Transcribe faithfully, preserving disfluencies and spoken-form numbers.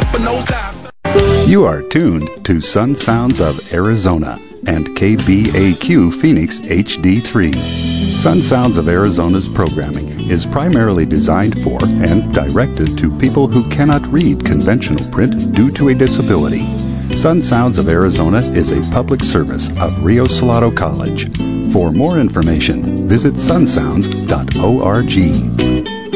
up a nose dive. You are tuned to Sun Sounds of Arizona and K B A Q Phoenix H D three. Sun Sounds of Arizona's programming is primarily designed for and directed to people who cannot read conventional print due to a disability. Sun Sounds of Arizona is a public service of Rio Salado College. For more information, visit sun sounds dot org.